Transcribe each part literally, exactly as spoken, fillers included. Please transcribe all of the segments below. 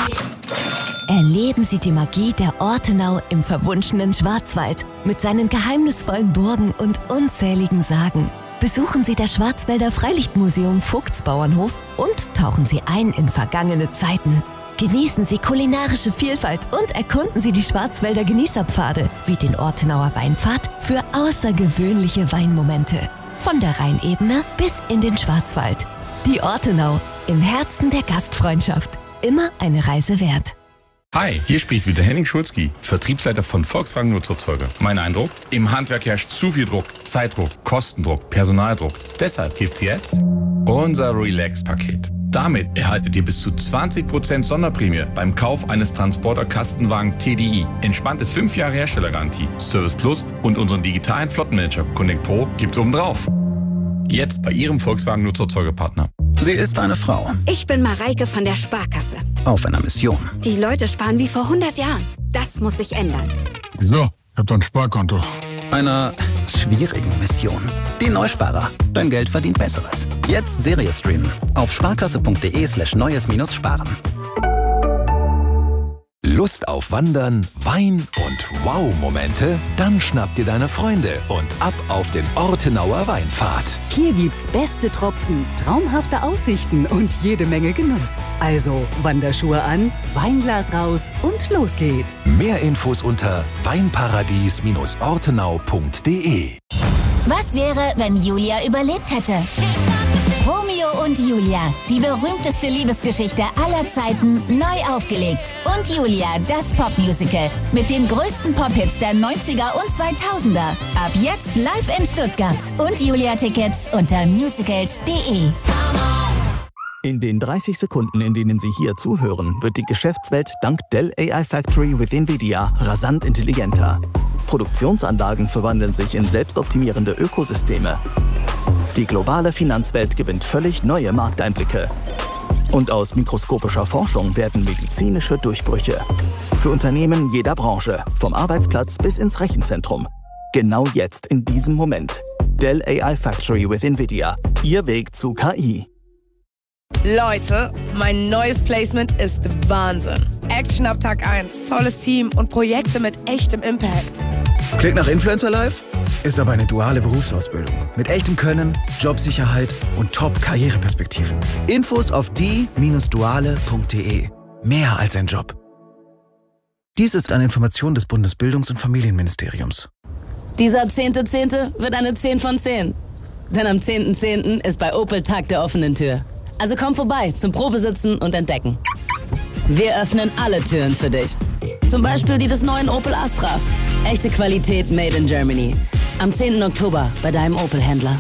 Erleben Sie die Magie der Ortenau im verwunschenen Schwarzwald mit seinen geheimnisvollen Burgen und unzähligen Sagen. Besuchen Sie das Schwarzwälder Freilichtmuseum Vogtsbauernhof und tauchen Sie ein in vergangene Zeiten. Genießen Sie kulinarische Vielfalt und erkunden Sie die Schwarzwälder Genießerpfade wie den Ortenauer Weinpfad für außergewöhnliche Weinmomente. Von der Rheinebene bis in den Schwarzwald. Die Ortenau, im Herzen der Gastfreundschaft. Immer eine Reise wert. Hi, hier spricht wieder Henning Schulzki, Vertriebsleiter von Volkswagen Nutzerzeuger. Mein Eindruck? Im Handwerk herrscht zu viel Druck. Zeitdruck, Kostendruck, Personaldruck. Deshalb gibt's jetzt unser Relax-Paket. Damit erhaltet ihr bis zu zwanzig Prozent Sonderprämie beim Kauf eines Transporter-Kastenwagen T D I. Entspannte fünf Jahre Herstellergarantie, Service Plus und unseren digitalen Flottenmanager Connect Pro gibt's obendrauf. Jetzt bei Ihrem Volkswagen Nutzerzeugerpartner. Sie ist eine Frau. Ich bin Mareike von der Sparkasse. Auf einer Mission. Die Leute sparen wie vor hundert Jahren. Das muss sich ändern. Wieso? Ich hab doch ein Sparkonto. Einer schwierigen Mission. Die Neusparer. Dein Geld verdient Besseres. Jetzt Serie streamen. Auf sparkasse.de slash neues minus sparen. Lust auf Wandern, Wein und Wow-Momente? Dann schnapp dir deine Freunde und ab auf den Ortenauer Weinpfad. Hier gibt's beste Tropfen, traumhafte Aussichten und jede Menge Genuss. Also Wanderschuhe an, Weinglas raus und los geht's. Mehr Infos unter weinparadies Bindestrich ortenau Punkt de. Was wäre, wenn Julia überlebt hätte? Romeo und Julia, die berühmteste Liebesgeschichte aller Zeiten, neu aufgelegt. Und Julia, das Popmusical mit den größten Pop-Hits der neunziger und zweitausender. Ab jetzt live in Stuttgart. Und Julia-Tickets unter musicals punkt de. In den dreißig Sekunden, in denen Sie hier zuhören, wird die Geschäftswelt dank Dell A I Factory with NVIDIA rasant intelligenter. Produktionsanlagen verwandeln sich in selbstoptimierende Ökosysteme. Die globale Finanzwelt gewinnt völlig neue Markteinblicke. Und aus mikroskopischer Forschung werden medizinische Durchbrüche. Für Unternehmen jeder Branche, vom Arbeitsplatz bis ins Rechenzentrum. Genau jetzt, in diesem Moment. Dell A I Factory with NVIDIA. Ihr Weg zu K I. Leute, mein neues Placement ist Wahnsinn. Action ab Tag eins, tolles Team und Projekte mit echtem Impact. Klingt nach Influencer Life? Ist aber eine duale Berufsausbildung. Mit echtem Können, Jobsicherheit und Top-Karriereperspektiven. Infos auf die Bindestrich duale Punkt de. Mehr als ein Job. Dies ist eine Information des Bundesbildungs- und Familienministeriums. Dieser zehnte Zehnte wird eine zehn von zehn. Denn am zehnten Zehnten ist bei Opel Tag der offenen Tür. Also komm vorbei zum Probesitzen und Entdecken. Wir öffnen alle Türen für dich. Zum Beispiel die des neuen Opel Astra. Echte Qualität made in Germany. Am zehnten Oktober bei deinem Opel-Händler.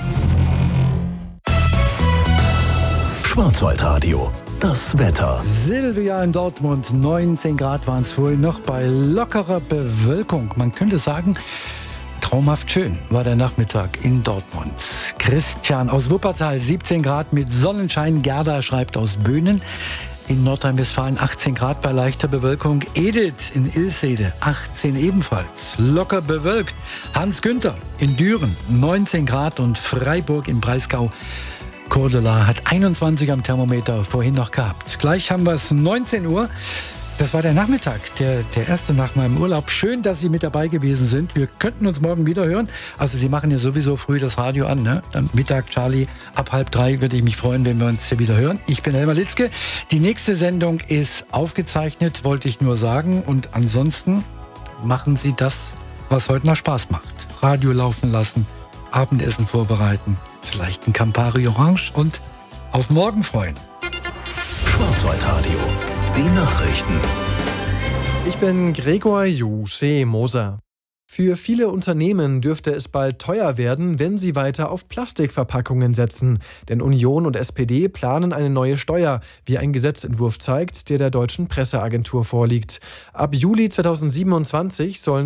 Schwarzwaldradio. Das Wetter. Silvia in Dortmund, neunzehn Grad waren es wohl noch bei lockerer Bewölkung. Man könnte sagen, traumhaft schön war der Nachmittag in Dortmund. Christian aus Wuppertal, siebzehn Grad mit Sonnenschein. Gerda schreibt aus Böhnen. In Nordrhein-Westfalen achtzehn Grad bei leichter Bewölkung. Edith in Ilsede, achtzehn ebenfalls. Locker bewölkt. Hans Günther in Düren, neunzehn Grad. Und Freiburg im Breisgau. Cordula hat einundzwanzig am Thermometer vorhin noch gehabt. Gleich haben wir es neunzehn Uhr. Das war der Nachmittag, der, der erste nach meinem Urlaub. Schön, dass Sie mit dabei gewesen sind. Wir könnten uns morgen wieder hören. Also Sie machen ja sowieso früh das Radio an, ne? Dann Mittag, Charlie, ab halb drei würde ich mich freuen, wenn wir uns hier wieder hören. Ich bin Elmar Litzke. Die nächste Sendung ist aufgezeichnet, wollte ich nur sagen. Und ansonsten machen Sie das, was heute noch Spaß macht. Radio laufen lassen, Abendessen vorbereiten, vielleicht ein Campari Orange und auf morgen freuen. Schwarzwaldradio. Die Nachrichten. Ich bin Gregor Jusche Moser. Für viele Unternehmen dürfte es bald teuer werden, wenn sie weiter auf Plastikverpackungen setzen. Denn Union und S P D planen eine neue Steuer, wie ein Gesetzentwurf zeigt, der der deutschen Presseagentur vorliegt. Ab Juli zweitausendsiebenundzwanzig sollen